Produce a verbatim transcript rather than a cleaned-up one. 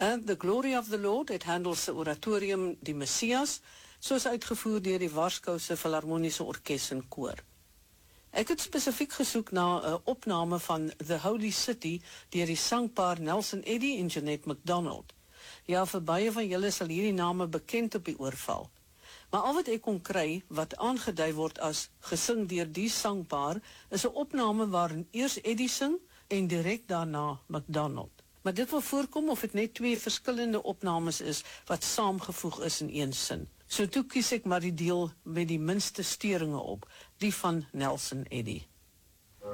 And The Glory of the Lord, het Handel se oratorium Die Messias, soos uitgevoer deur die Warskouse Filharmoniese Orkes en Koor. Ek het spesifiek gesoek na 'n opname van The Holy City deur die sangpaar Nelson Eddy en Jeanette MacDonald. Ja, vir baie van julle sal hierdie name bekend op die oor val. Maar al wat ek kon kry, wat aangedui word as gesing deur die sangpaar, is 'n opname waarin eers Eddy sing en direk daarna MacDonald. Maar dit wil voorkom of dit net twee verskillende opnames is wat saamgevoeg is in een sin. So toe kies ek maar die deel met die minste steringe op, die van Nelson Eddy.